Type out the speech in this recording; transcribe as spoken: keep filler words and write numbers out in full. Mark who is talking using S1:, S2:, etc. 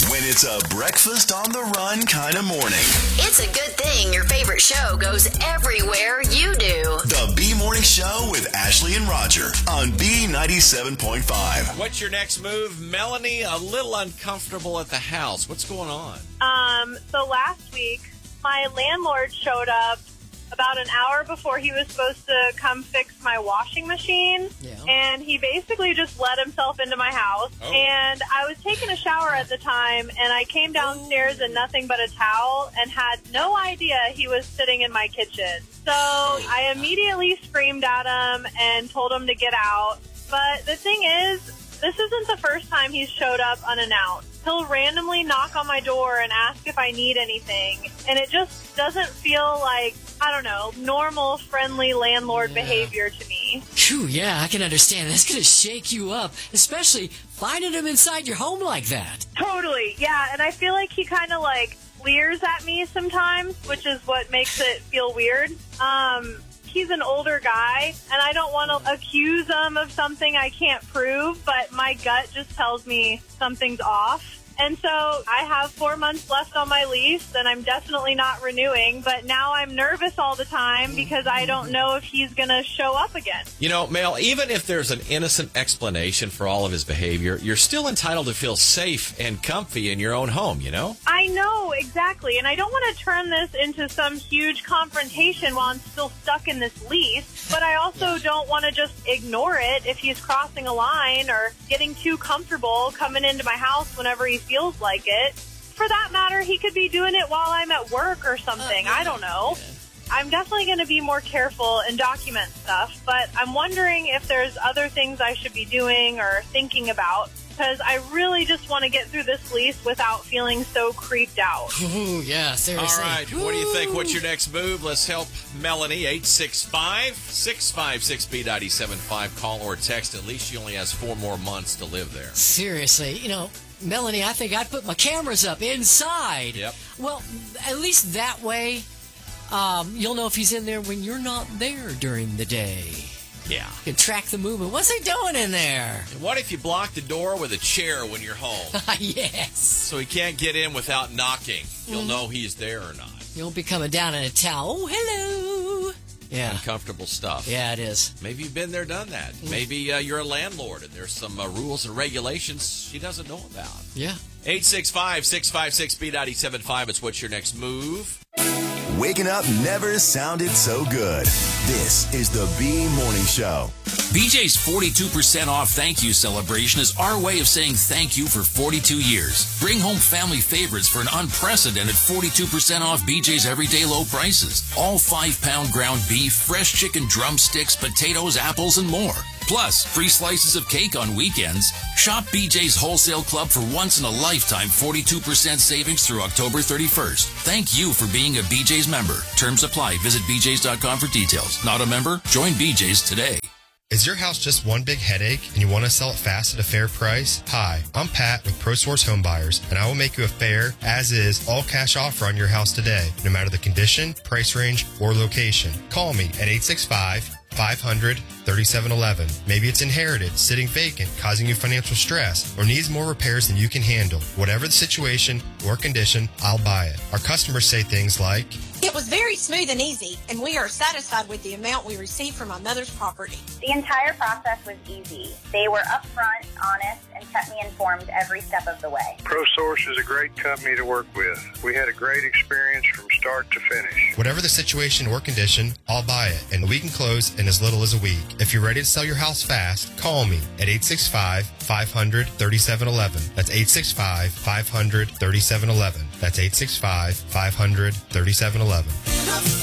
S1: When it's a breakfast on the run kind of morning.
S2: It's a good thing your favorite show goes everywhere you do.
S1: The B Morning Show with Ashley and Roger on B ninety-seven point five.
S3: What's your next move? Melanie, a little uncomfortable at the house. What's going on?
S4: Um, so last week, my landlord showed up about an hour before he was supposed to come fix my washing machine.
S5: Yeah.
S4: And he basically just let himself into my house.
S3: Oh.
S4: And I was taking a shower at the time, and I came downstairs in nothing but a towel and had no idea he was sitting in my kitchen. So I immediately screamed at him and told him to get out. But the thing is, this isn't the first time he's showed up unannounced. He'll randomly knock on my door and ask if I need anything, and it just doesn't feel like, I don't know, normal, friendly landlord
S5: Yeah.
S4: behavior to me.
S5: Phew, yeah, I can understand. That's going to shake you up, especially finding him inside your home like that.
S4: Totally, yeah, and I feel like he kind of, like, leers at me sometimes, which is what makes it feel weird. Um... He's an older guy, and I don't want to accuse him of something I can't prove, but my gut just tells me something's off. And so I have four months left on my lease, and I'm definitely not renewing, but now I'm nervous all the time because I don't know if he's going to show up again.
S3: You know, Mel, even if there's an innocent explanation for all of his behavior, you're still entitled to feel safe and comfy in your own home, you know?
S4: I know, exactly, and I don't want to turn this into some huge confrontation while I'm still stuck in this lease, but I also don't want to just ignore it if he's crossing a line or getting too comfortable coming into my house whenever he feels like it. For that matter, he could be doing it while I'm at work or something. I don't know. I'm definitely going to be more careful and document stuff, but I'm wondering if there's other things I should be doing or thinking about, because I really just want to get through this lease without feeling so creeped out.
S5: Ooh, yeah, seriously.
S3: All right, what do you think? What's your next move? Let's help Melanie. eight six five, six five six, B nine seven five. Call or text. At least she only has four more months to live there.
S5: Seriously, you know, Melanie, I think I'd put my cameras up inside.
S3: Yep.
S5: Well, at least that way, um, you'll know if he's in there when you're not there during the day.
S3: Yeah.
S5: You can track the movement. What's he doing in there?
S3: And what if you block the door with a chair when you're home?
S5: Yes.
S3: So he can't get in without knocking. You'll mm. know he's there or not.
S5: You'll be coming down in a towel. Oh, hello. Yeah.
S3: Uncomfortable stuff.
S5: Yeah, it is.
S3: Maybe you've been there, done that. Mm. Maybe uh, you're a landlord and there's some uh, rules and regulations she doesn't know about.
S5: Yeah.
S3: eight six five, six five six, B nine seven five. It's what's your next move?
S1: Waking up never sounded so good. This is the B Morning Show.
S6: B J's forty-two percent off thank you celebration is our way of saying thank you for forty-two years. Bring home family favorites for an unprecedented forty-two percent off B J's everyday low prices. All five-pound ground beef, fresh chicken drumsticks, potatoes, apples, and more. Plus, free slices of cake on weekends. Shop B J's Wholesale Club for once-in-a-lifetime forty-two percent savings through October thirty-first. Thank you for being a B J's member. Terms apply. Visit B J's dot com for details. Not a member? Join B J's today.
S7: Is your house just one big headache and you want to sell it fast at a fair price? Hi, I'm Pat with ProSource Home Buyers, and I will make you a fair, as-is, all-cash offer on your house today, no matter the condition, price range, or location. Call me at eight six five, five hundred, thirty-seven eleven. Maybe it's inherited, sitting vacant, causing you financial stress, or needs more repairs than you can handle. Whatever the situation or condition, I'll buy it. Our customers say things like,
S8: "It was very smooth and easy, and we are satisfied with the amount we received from my mother's property."
S9: The entire process was easy. They were upfront, honest, and kept me informed every step of the way.
S10: ProSource is a great company to work with. We had a great experience from start to finish.
S7: Whatever the situation or condition, I'll buy it, and we can close in as little as a week. If you're ready to sell your house fast, call me at eight six five, five hundred, thirty-seven eleven. That's eight six five, five hundred, thirty-seven eleven. That's eight six five, five hundred, thirty-seven eleven.